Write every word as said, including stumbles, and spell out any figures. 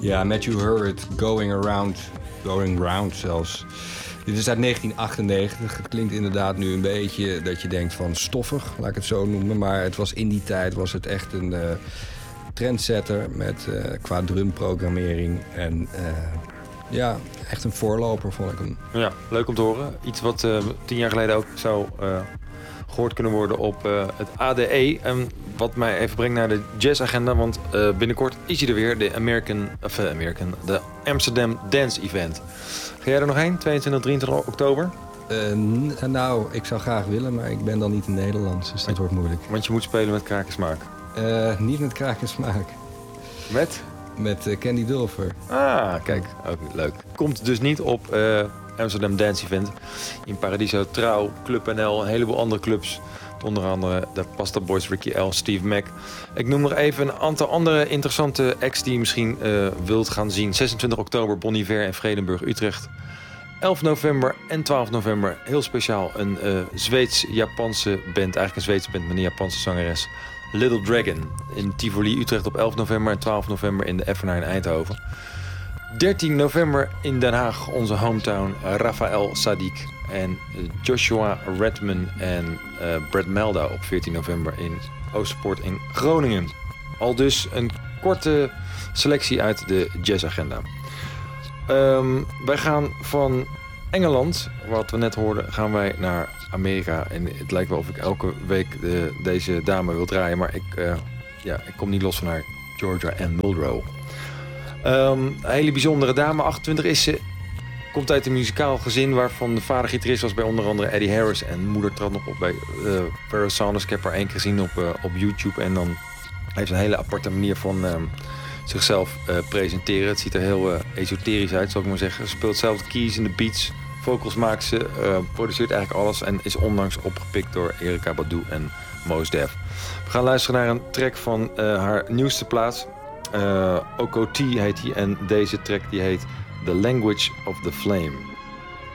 Ja, Matthew Hurwitz, Going Around, Going Round zelfs. Dit is uit negentien achtennegentig. Het klinkt inderdaad nu een beetje dat je denkt van stoffig, laat ik het zo noemen. Maar het was in die tijd was het echt een uh, trendsetter met uh, qua drumprogrammering. En uh, ja, echt een voorloper vond ik hem. Ja, leuk om te horen. Iets wat uh, tien jaar geleden ook zou uh, gehoord kunnen worden op uh, het A D E. En wat mij even brengt naar de jazzagenda. Want uh, binnenkort is hij er weer, de American, of, uh, American, de Amsterdam Dance Event. Ga jij er nog heen, tweeëntwintig, drieëntwintig oktober? Uh, n- nou, ik zou graag willen, maar ik ben dan niet in Nederland, dus dat wordt moeilijk. Want je moet spelen met kraak en smaak. Uh, niet met kraak en smaak. Met? Met uh, Candy Dulfer. Ah, kijk, ook leuk. Komt dus niet op uh, Amsterdam Dance Event. In Paradiso, Trouw, Club N L, een heleboel andere clubs. Onder andere de Pasta Boys, Ricky L, Steve Mac. Ik noem nog even een aantal andere interessante acts die je misschien uh, wilt gaan zien. zesentwintig oktober, Bon Iver en Vredenburg, Utrecht. elf november en twaalf november, heel speciaal, een uh, Zweeds-Japanse band. Eigenlijk een Zweedse band met een Japanse zangeres. Little Dragon in Tivoli, Utrecht op elf november en twaalf november in de Effenaar in Eindhoven. dertien november in Den Haag, onze hometown, Rafael Sadiq en Joshua Redman en uh, Brad Melda op veertien november in Oostpoort in Groningen. Al dus een korte selectie uit de jazzagenda. Um, wij gaan van Engeland, wat we net hoorden, gaan wij naar Amerika. En het lijkt wel of ik elke week de, deze dame wil draaien, maar ik, uh, ja, ik kom niet los van haar. Georgia Ann Muldrow. Um, een hele bijzondere dame, achtentwintig is ze. Komt uit een muzikaal gezin waarvan de vader gitarist was bij onder andere Eddie Harris. En moeder trad nog op bij uh, Pharoah Sanders. Ik heb haar één keer gezien op, uh, op YouTube. En dan heeft ze een hele aparte manier van um, zichzelf uh, presenteren. Het ziet er heel uh, esoterisch uit, zal ik maar zeggen. Ze speelt zelf de keys in de beats. Vocals maakt ze, uh, produceert eigenlijk alles. En is onlangs opgepikt door Erykah Badu en Mos Def. We gaan luisteren naar een track van uh, haar nieuwste plaat. Uh, O K T heet die. En deze track die heet The Language of the Flame.